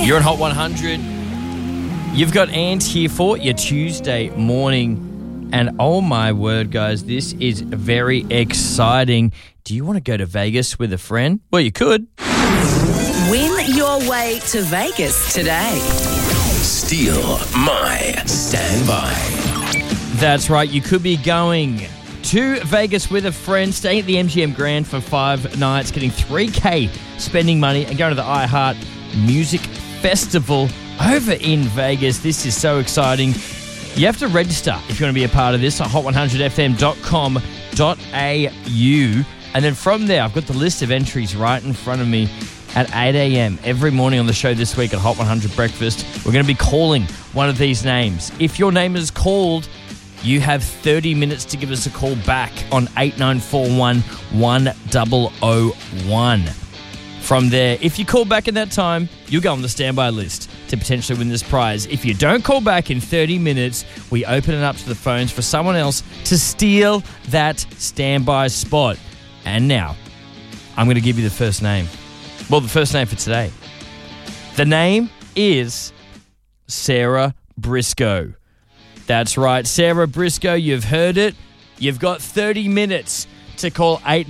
You're on Hot 100. You've got Ant here for your Tuesday morning. And oh my word, guys, this is very exciting. Do you want to go to Vegas with a friend? Well, you could. Win your way to Vegas today. Steal my standby. That's right. You could be going to Vegas with a friend, staying at the MGM Grand for 5 nights, getting $3,000 spending money, and going to the iHeart Music Festival over in Vegas. This is so exciting. You have to register if you want to be a part of this at hot100fm.com.au. And then from there, I've got the list of entries right in front of me. At 8 a.m. every morning on the show this week at Hot 100 Breakfast, we're going to be calling one of these names. If your name is called, you have 30 minutes to give us a call back on 8941 1001. From there, if you call back in that time, you'll go on the standby list to potentially win this prize. If you don't call back in 30 minutes, we open it up to the phones for someone else to steal that standby spot. And now, I'm going to give you the first name. Well, the first name for today. The name is Sarah Briscoe. That's right, Sarah Briscoe, you've heard it. You've got 30 minutes to call 8